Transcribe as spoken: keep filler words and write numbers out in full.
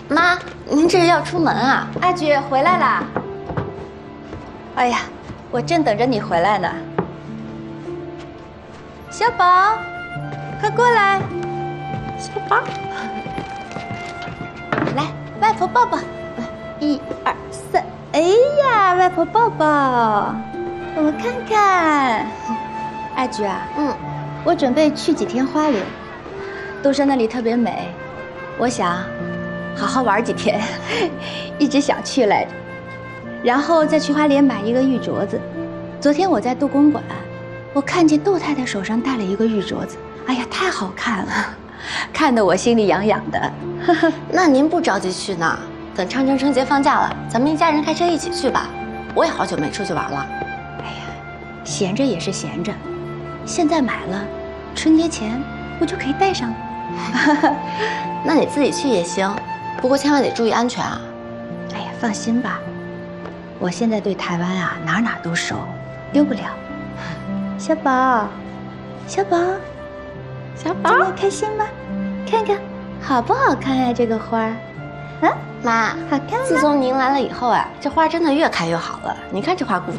妈，您这是要出门啊？ 阿菊回来啦！哎呀，我正等着你回来呢。小宝，快过来！小宝，来，外婆抱抱。来，一二三，哎呀，外婆抱抱。我们看看，阿菊啊， 嗯， 我准备去几天花莲，都说那里特别美，我想好好玩几天，一直想去来着，然后再去花莲买一个玉镯子。昨天我在杜公馆，我看见杜太太手上戴了一个玉镯子，哎呀，太好看了，看得我心里痒痒的。 那您不着急去呢？等昌城春节放假了，咱们一家人开车一起去吧。我也好久没出去玩了。 哎呀，闲着也是闲着，现在买了，春节前我就可以带上了。 那你自己去也行，不过千万得注意安全啊。 哎呀，放心吧，我现在对台湾啊哪哪都熟，丢不了。小宝，小宝， 小宝， 今天开心吗？看看好不好看呀、啊？这个花儿，啊， 妈， 好看吗？ 自从您来了以后啊，这花真的越开越好了。你看这花骨